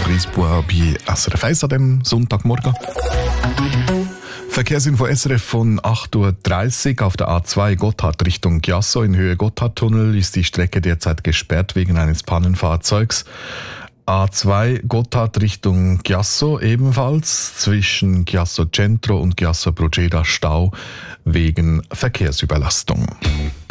Patrice Bois bei SRF 1 an dem Sonntagmorgen. Verkehrsinfo SRF von 8.30 Uhr auf der A2 Gotthard Richtung Chiasso in Höhe Gotthardtunnel ist die Strecke derzeit gesperrt wegen eines Pannenfahrzeugs. A2 Gotthard Richtung Chiasso ebenfalls zwischen Chiasso Centro und Chiasso Proceda Stau wegen Verkehrsüberlastung.